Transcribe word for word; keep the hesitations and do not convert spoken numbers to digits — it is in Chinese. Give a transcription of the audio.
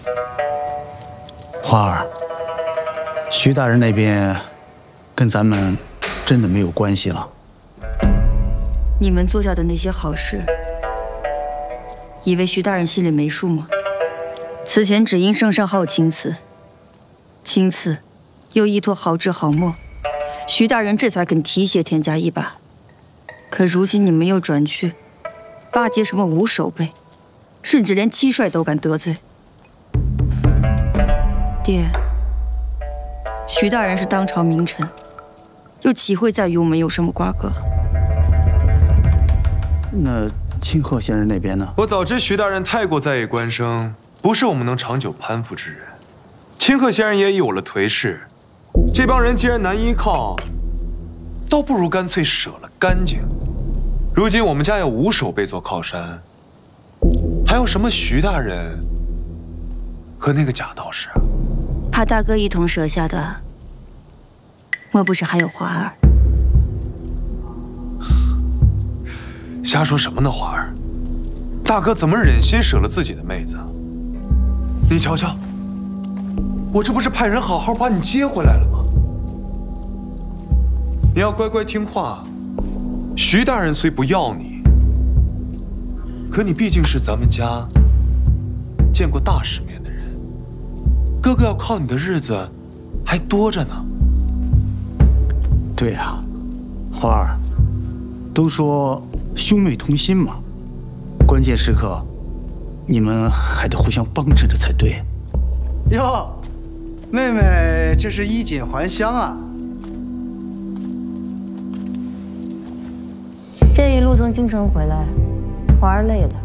花儿，徐大人那边跟咱们真的没有关系了。 你们做下的那些好事，以为徐大人心里没数吗？此前只因圣上好青瓷，青瓷又依托好制好墨，徐大人这才肯提携添加一把。可如今你们又转去巴结什么五守备，甚至连七帅都敢得罪。爹，徐大人是当朝名臣，又岂会再与我们有什么瓜葛？ 那清鹤先生那边呢？ 我早知徐大人太过在意官声，不是我们能长久攀附之人。清鹤先生也有了颓势，这帮人既然难依靠，倒不如干脆舍了干净。如今我们家有五守备做靠山，还有什么徐大人和那个贾道士啊？ 怕大哥一同舍下的，莫不是还有华儿？ 瞎说什么呢，华儿！大哥怎么忍心舍了自己的妹子？你瞧瞧，我这不是派人好好把你接回来了吗？你要乖乖听话。徐大人虽不要你，可你毕竟是咱们家见过大世面的人，哥哥要靠你的日子还多着呢。 对呀，花儿，都说兄妹同心嘛，关键时刻，你们还得互相帮衬着才对。 哟，妹妹这是衣锦还乡啊！ 这一路从京城回来，华儿累了，